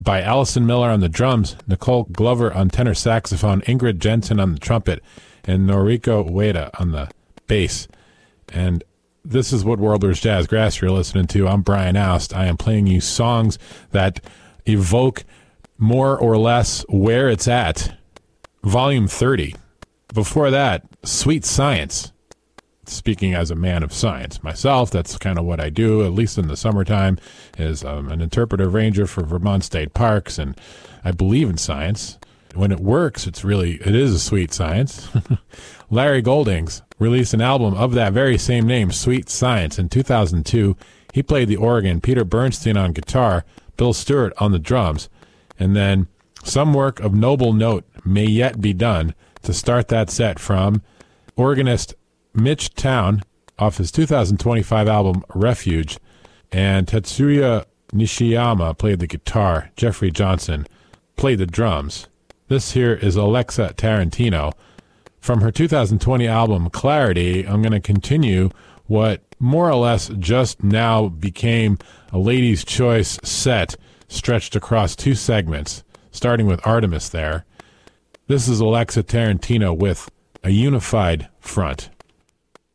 by Allison Miller on the drums, Nicole Glover on tenor saxophone, Ingrid Jensen on the trumpet, and Noriko Ueda on the bass. And this is what Worlders Jazz Grass you're listening to. I'm Brian Oust. I am playing you songs that evoke more or less Where It's At, Volume 30. Before that, Sweet Science. Speaking as a man of science myself, that's kind of what I do, at least in the summertime, is an interpretive ranger for Vermont State Parks, and I believe in science. When it works, it is a sweet science. Larry Goldings released an album of that very same name, Sweet Science, in 2002. He played the organ, Peter Bernstein on guitar, Bill Stewart on the drums, and then some work of noble note may yet be done to start that set from organist Mitch Town off his 2025 album Refuge, and Tetsuya Nishiyama played the guitar. Jeffrey Johnson played the drums. This here is Alexa Tarantino. From her 2020 album Clarity, I'm going to continue what more or less just now became a Ladies' Choice set stretched across two segments, starting with Artemis there. This is Alexa Tarantino with A Unified Front.